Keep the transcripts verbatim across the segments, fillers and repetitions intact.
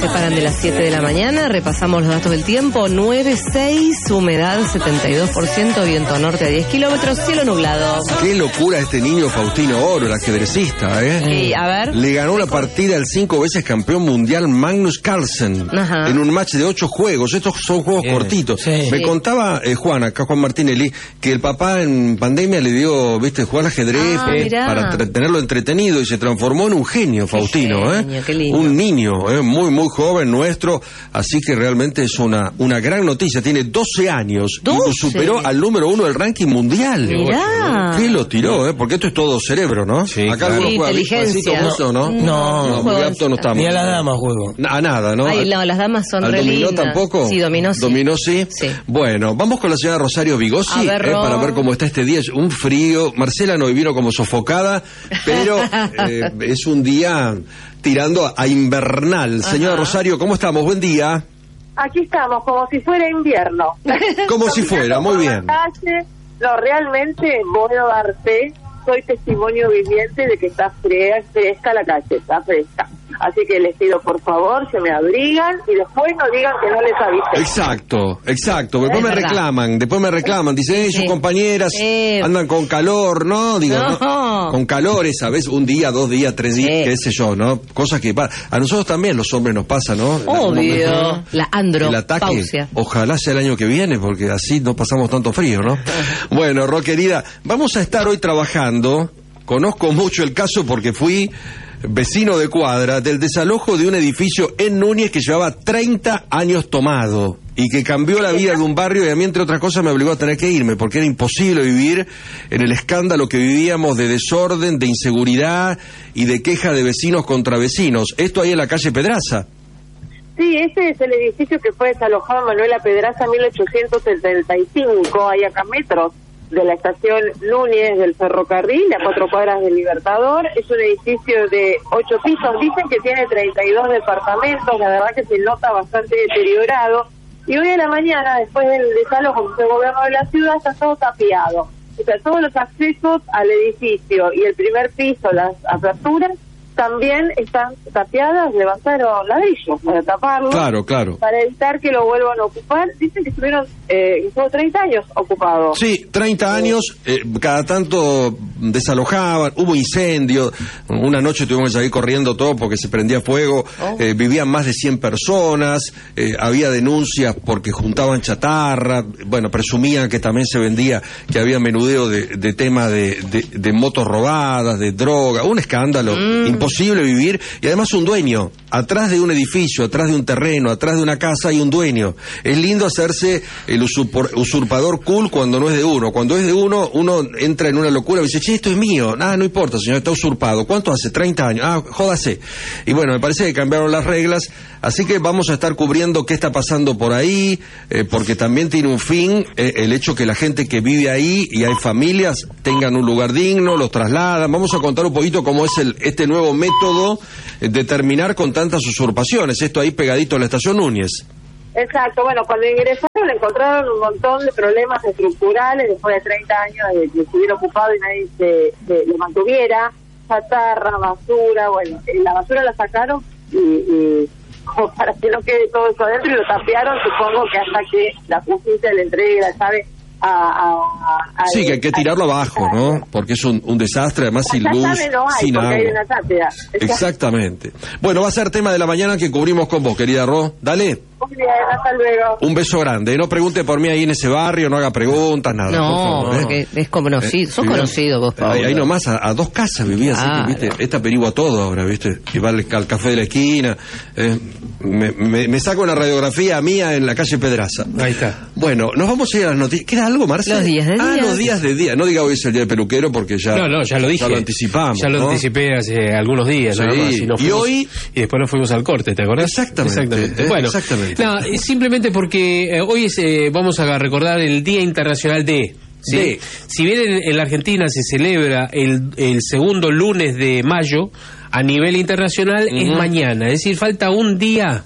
separan de las siete de la mañana. Repasamos los datos del tiempo. nueve seis, humedad setenta y dos por ciento, viento norte a diez kilómetros, cielo nublado. Qué locura este niño Faustino Oro, el ajedrecista, ¿eh? Sí, a ver. Le ganó la partida al cinco veces campeón mundial Magnus Carlsen. Ajá. En un match de ocho juegos. Estos son juegos Bien. cortitos. Sí. Me sí. contaba eh, Juan, acá Juan Martinelli, que el papá en pandemia le dio, viste, jugar al ajedrez ah, eh, para tenerlo entretenido y se transformó en un genio, Faustino, qué genio, ¿eh? Qué lindo. Un niño, ¿eh? Muy, muy joven nuestro, así que realmente es una, una gran noticia. Tiene doce años ¿doce? Y superó al número uno del ranking mundial. Mirá. ¿Qué lo tiró, eh? Porque esto es todo cerebro, ¿no? Sí, acá claro. algunos Sí, juegan inteligencia. Juancito, ¿no? No, no, muy apto no estamos. Ni a la dama juego. A nada, ¿no? Ay, no, las damas son ¿Al re dominó lindas. tampoco? Sí, dominó sí. ¿Dominó sí? Sí. Bueno, vamos con la señora Rosario Vigossi, A ver, eh, Ro. para ver cómo está este día. Es un frío. Marcela no vino como sofocada, pero eh, es un día tirando a invernal. Ajá. Señora Rosario, ¿cómo estamos? Buen día. Aquí estamos, como si fuera invierno. Como si fuera, muy bien. Calle, no, realmente puedo dar fe, soy testimonio viviente de que está fresca, fresca la calle, está fresca. Así que les pido, por favor, se me abrigan y después no digan que no les avisé. Exacto, exacto. Después Es me verdad. reclaman, después me reclaman. Dicen, eh, sus Sí. compañeras Eh. andan con calor, ¿no? Digo, No. ¿no? Con calores, a veces un día, dos días, tres días, Sí. qué sé yo, ¿no? Cosas que pa- a nosotros también los hombres nos pasa, ¿no? En algún Obvio. momento, La El ataque, andropausia. ojalá sea el año que viene, porque así no pasamos tanto frío, ¿no? Bueno, Ro, querida, vamos a estar hoy trabajando. Conozco mucho el caso porque fui vecino de cuadra del desalojo de un edificio en Núñez que llevaba treinta años tomado y que cambió la vida de un barrio, y a mí, entre otras cosas, me obligó a tener que irme porque era imposible vivir en el escándalo que vivíamos de desorden, de inseguridad y de queja de vecinos contra vecinos. Esto ahí en la calle Pedraza. Sí, ese es el edificio que fue desalojado en Manuela Pedraza en mil ochocientos setenta y cinco, hay acá metros de la estación Núñez del ferrocarril, a cuatro cuadras del Libertador. Es un edificio de ocho pisos, dicen que tiene treinta y dos departamentos, la verdad que se nota bastante deteriorado. Y hoy a la mañana, después del desalojo del gobierno de la ciudad, está todo tapiado. O sea, todos los accesos al edificio y el primer piso, las aperturas, también están tapiadas, levantaron ladrillos para taparlo. Claro, claro. Para evitar que lo vuelvan a ocupar. Dicen que estuvieron eh, estuvo treinta años ocupados. Sí, treinta años, eh, cada tanto desalojaban, hubo incendios, una noche tuvimos que salir corriendo todo porque se prendía fuego, Oh. eh, vivían más de cien personas, eh, había denuncias porque juntaban chatarra, bueno, presumían que también se vendía, que había menudeo de, de tema de, de, de motos robadas, de droga, un escándalo, Mm. imposible vivir, y además un dueño, atrás de un edificio, atrás de un terreno, atrás de una casa hay un dueño. Es lindo hacerse el usurpor, usurpador cool cuando no es de uno, cuando es de uno, uno entra en una locura y dice, che, esto es mío, ah, no importa, señor, está usurpado. ¿Cuánto hace? treinta años, ah, jódase. Y bueno, me parece que cambiaron las reglas, así que vamos a estar cubriendo qué está pasando por ahí, eh, porque también tiene un fin eh, el hecho que la gente que vive ahí y hay familias tengan un lugar digno, los trasladan. Vamos a contar un poquito cómo es el este nuevo método eh, de terminar con tantas usurpaciones, esto ahí pegadito a la estación Núñez. Exacto, bueno, cuando ingresaron encontraron un montón de problemas estructurales después de treinta años de que estuviera ocupado y nadie se, se lo mantuviera, chatarra, basura, bueno, eh, la basura la sacaron y, y como para que no quede todo eso adentro y lo tapiaron, supongo que hasta que la justicia le entregue la llave a... a, a Sí, que hay que tirarlo abajo, ¿no? Porque es un, un desastre, además sin Ya luz, llave no hay, sin porque agua. hay una tapia. Exactamente. Bueno, va a ser tema de la mañana que cubrimos con vos, querida Ro. Dale. Muy bien, hasta luego. Un beso grande. No pregunte por mí ahí en ese barrio, no haga preguntas, nada. por No, favor, porque es conocido. Sos vivía- conocido vos, Pablo. Ahí, ahí nomás, a, a dos casas vivía, así Claro. que, viste, esta perigua todo ahora, viste, que va al, al café de la esquina. eh, me, me, me saco una radiografía mía en la calle Pedraza. Ahí está. Bueno, nos vamos a ir a las noticias. ¿Queda algo, Marcelo? Los días de Ah, día. los días de día. No diga hoy es el día del peluquero porque ya... No, no, ya lo dije. Ya lo anticipamos, Ya lo ¿no? anticipé hace algunos días, Sí. nada más. Y, nos Y fuimos- hoy- Y después nos fuimos al corte, ¿te acordás? Exactamente, eh, Bueno, exactamente. no, eh, simplemente porque eh, hoy es, eh, vamos a recordar el Día Internacional de... ¿sí? De. Si bien en, en la Argentina se celebra el, el segundo lunes de mayo, a nivel internacional es Ujú. mañana. Es decir, falta un día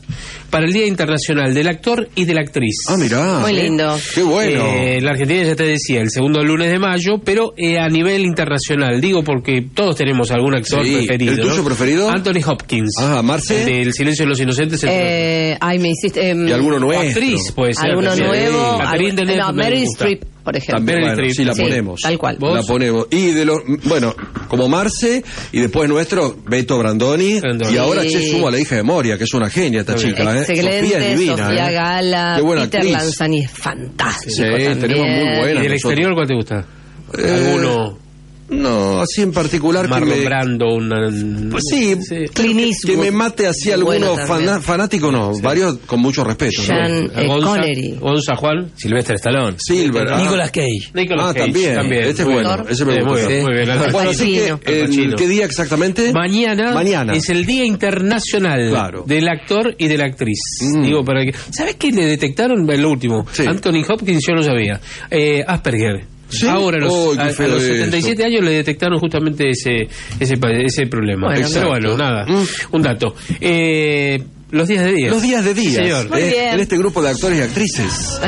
para el Día Internacional del Actor y de la Actriz. Ah, mirá. Muy lindo. Qué bueno. Eh, la Argentina, ya te decía, el segundo lunes de mayo, pero eh, a nivel internacional, digo porque todos tenemos algún actor Sí. preferido. ¿El tuyo ¿no? preferido? Anthony Hopkins. Ah, Marce. El del Silencio de los Inocentes. el- Eh, ay, me hiciste... em, Y alguno o nuestro. actriz, puede ser. alguno también. nuevo. Catherine algo- Deneuve no, me Meryl gusta. Streep, por ejemplo. También, Meryl bueno, Streep. sí, la Sí, ponemos. tal cual. ¿Vos? La ponemos. Y de los, bueno, como Marce, y después nuestro, Beto Brandoni. Brandoni. Y ahora, Sí. che, sumo a la hija de Moria, que es una genia esta Está bien. chica, ¿eh? Excelente, Sofía es divina, Sofía ¿eh? Gala, Qué buena Peter actriz. Lanzani es fantástico Sí, también. tenemos muy buena. ¿Y del nosotros. exterior cuál te gusta? Eh, ¿Alguno? No, así en particular que Marlon me... Brando, una... Pues sí, Clint que Eastwood. me mate así Bueno alguno también. fana- fanático, no. Varios con mucho respeto. ¿no? Sean eh, Gonza, Connery. Gonza, Juan. Silvestre Stallone. Silver. ah. Nicolas Cage. Nicolas Ah, Cage, también. Este es Muy bueno. bien. Ese me Eh, gusta. Muy bien, muy bien. Al Bueno, así que, Pacino. eh, Al Pacino. ¿qué día exactamente? Mañana, Mañana. es el Día Internacional Claro. del Actor y de la Actriz. Mm. Digo, para que... ¿Sabes qué le detectaron? Lo último. Sí. Anthony Hopkins, yo no sabía. Eh, Asperger. ¿Sí? Ahora, a los, Oh, qué a- a feo los eso. setenta y siete años le detectaron justamente ese ese, pa- ese problema. Bueno, Pero exacto. bueno, nada. Mm. Un dato. Eh, los días de días. Los días de días. Señor. Muy eh, bien. en este grupo de actores y actrices.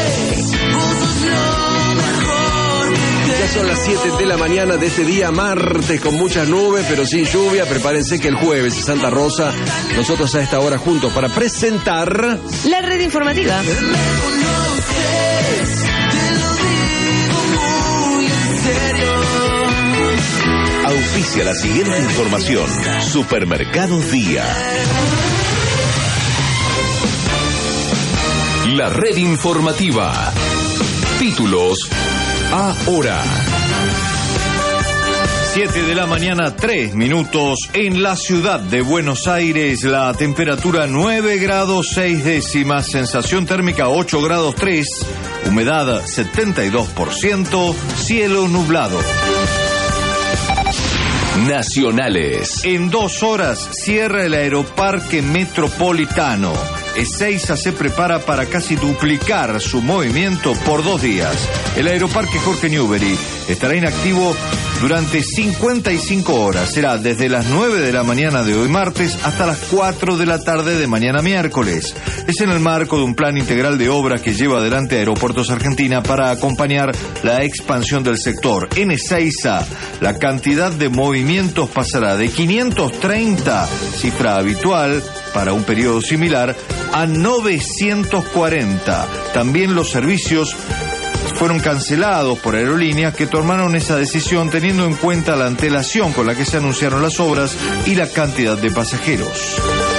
Ya son las siete de la mañana de este día martes con muchas nubes pero sin lluvia. Prepárense que el jueves es Santa Rosa. Nosotros a esta hora juntos para presentar... La red informativa. Auspicia la siguiente información. Supermercados Día. La red informativa. Títulos ahora. siete de la mañana, tres minutos. En la ciudad de Buenos Aires, la temperatura nueve grados seis décimas, sensación térmica ocho grados tres, humedad setenta y dos por ciento, cielo nublado. Nacionales. En dos horas cierra el aeroparque metropolitano. Ezeiza se prepara para casi duplicar su movimiento por dos días. El aeroparque Jorge Newbery estará inactivo durante cincuenta y cinco horas. Será desde las nueve de la mañana de hoy martes hasta las cuatro de la tarde de mañana miércoles. Es en el marco de un plan integral de obras que lleva adelante Aeropuertos Argentina para acompañar la expansión del sector. En Ezeiza, la cantidad de movimientos pasará de quinientos treinta, cifra habitual para un periodo similar, a novecientos cuarenta. También los servicios fueron cancelados por aerolíneas que tomaron esa decisión teniendo en cuenta la antelación con la que se anunciaron las obras y la cantidad de pasajeros.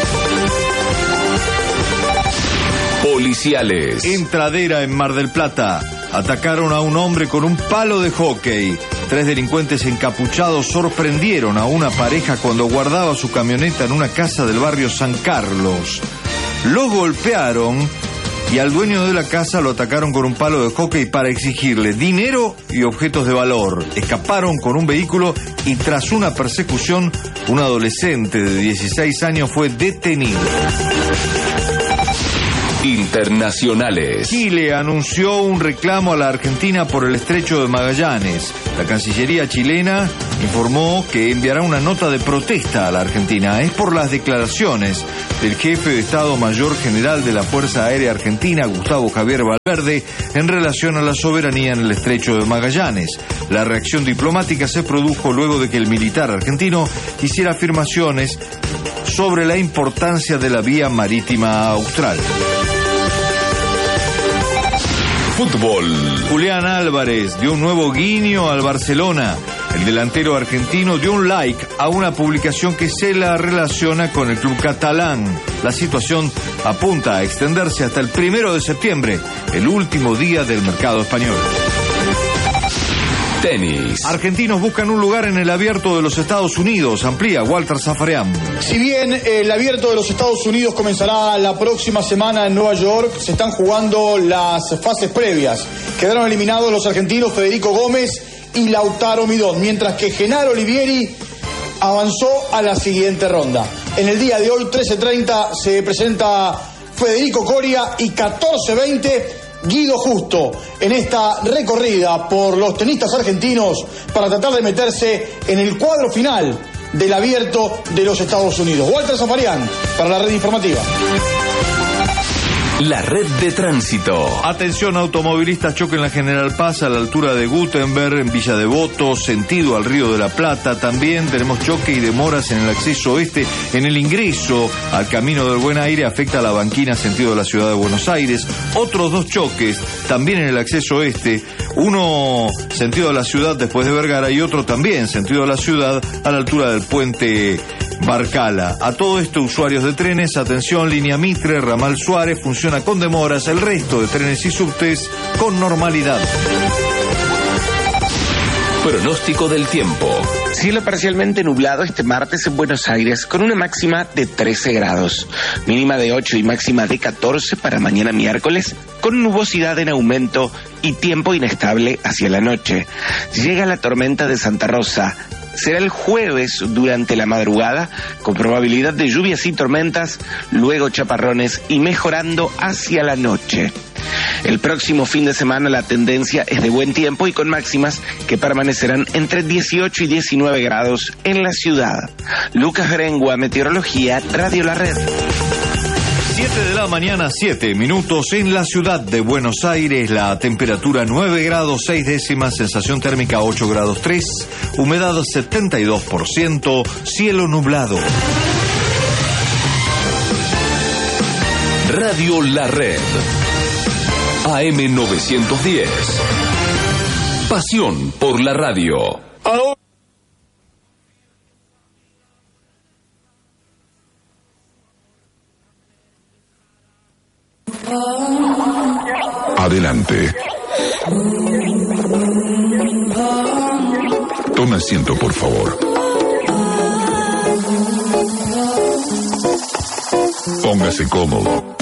Policiales. En Tradera, en Mar del Plata, atacaron a un hombre con un palo de hockey. Tres delincuentes encapuchados sorprendieron a una pareja cuando guardaba su camioneta en una casa del barrio San Carlos. Los golpearon y al dueño de la casa lo atacaron con un palo de hockey para exigirle dinero y objetos de valor. Escaparon con un vehículo y tras una persecución, un adolescente de dieciséis años fue detenido. Internacionales. Chile anunció un reclamo a la Argentina por el estrecho de Magallanes. La Cancillería chilena informó que enviará una nota de protesta a la Argentina. Es por las declaraciones del jefe de Estado Mayor General de la Fuerza Aérea Argentina, Gustavo Javier Valverde, en relación a la soberanía en el estrecho de Magallanes. La reacción diplomática se produjo luego de que el militar argentino hiciera afirmaciones sobre la importancia de la vía marítima austral. Fútbol. Julián Álvarez dio un nuevo guiño al Barcelona. El delantero argentino dio un like a una publicación que se la relaciona con el club catalán. La situación apunta a extenderse hasta el primero de septiembre, el último día del mercado español. Tenis. Argentinos buscan un lugar en el Abierto de los Estados Unidos. Amplía Walter Zafarian. Si bien el Abierto de los Estados Unidos comenzará la próxima semana en Nueva York, se están jugando las fases previas. Quedaron eliminados los argentinos Federico Gómez y Lautaro Midón, mientras que Genaro Olivieri avanzó a la siguiente ronda. En el día de hoy, trece treinta, se presenta Federico Coria y catorce veinte Guido Justo en esta recorrida por los tenistas argentinos para tratar de meterse en el cuadro final del Abierto de los Estados Unidos. Walter Zafarian para la red informativa. La red de tránsito. Atención automovilistas, choque en la General Paz a la altura de Gutenberg, en Villa Devoto, sentido al Río de la Plata. También tenemos choque y demoras en el acceso oeste. En el ingreso al Camino del Buen Aire afecta a la Banquina, sentido de la ciudad de Buenos Aires. Otros dos choques también en el acceso oeste. Uno sentido de la ciudad después de Vergara y otro también sentido de la ciudad a la altura del puente Barcala. A todo esto, usuarios de trenes, atención, línea Mitre, ramal Suárez, funciona con demoras, el resto de trenes y subtes con normalidad. Pronóstico del tiempo. Cielo parcialmente nublado este martes en Buenos Aires, con una máxima de trece grados, mínima de ocho y máxima de catorce para mañana miércoles, con nubosidad en aumento y tiempo inestable hacia la noche. Llega la tormenta de Santa Rosa. Será el jueves durante la madrugada, con probabilidad de lluvias y tormentas, luego chaparrones y mejorando hacia la noche. El próximo fin de semana la tendencia es de buen tiempo y con máximas que permanecerán entre dieciocho y diecinueve grados en la ciudad. Lucas Grengua, Meteorología, Radio La Red. siete de la mañana, siete minutos en la ciudad de Buenos Aires, la temperatura nueve grados seis décimas, sensación térmica ocho grados tres, humedad setenta y dos por ciento, cielo nublado. Radio La Red. A M novecientos diez. Pasión por la radio. Adelante. Tome asiento, por favor. Póngase cómodo.